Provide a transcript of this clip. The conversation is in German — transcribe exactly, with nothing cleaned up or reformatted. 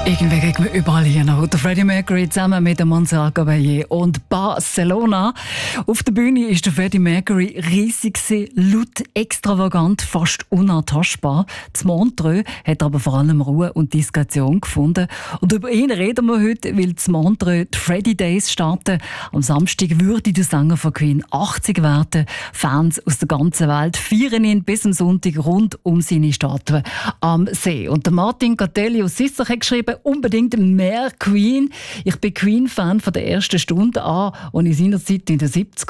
Irgendwie kriegen wir überall hier noch der Freddie Mercury zusammen mit dem Montserrat Caballé und Barcelona. Auf der Bühne ist der Freddie Mercury riesig, laut, extravagant, fast unantastbar. Das Montreux hat aber vor allem Ruhe und Diskretion gefunden. Und über ihn reden wir heute, weil das Montreux die Freddie Days starten. Am Samstag würde der Sänger von Queen achtzig werden. Fans aus der ganzen Welt feiern ihn bis am Sonntag rund um seine Statue am See. Und der Martin Catelli aus Sissach hat geschrieben, unbedingt mehr Queen. Ich bin Queen-Fan von der ersten Stunde an, als ich seinerzeit in den siebziger